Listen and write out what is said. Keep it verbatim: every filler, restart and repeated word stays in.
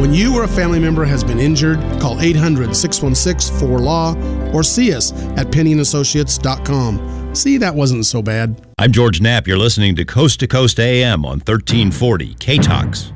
When you or a family member has been injured, call eight hundred, six one six, four L A W or see us at penny and associates dot com. See, that wasn't so bad. I'm George Knapp. You're listening to Coast to Coast A M on thirteen forty K-Talks.